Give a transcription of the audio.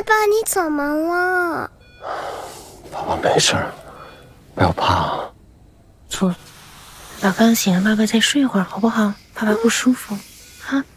爸，你怎么了？ 爸爸没事儿，不要怕。 错，老刚醒了，爸爸再睡一会儿好不好？爸爸不舒服，哈。